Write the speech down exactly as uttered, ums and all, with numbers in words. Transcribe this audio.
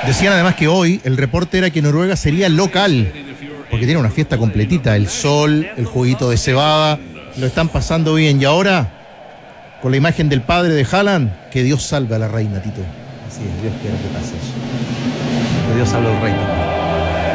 Decían además que hoy el reporte era que Noruega sería local, porque tiene una fiesta completita, el sol, el juguito de cebada, lo están pasando bien. Y ahora, con la imagen del padre de Haaland, que Dios salve a la reina, Tito. Así es, Dios quiera que pase eso. Que Dios salve al reino.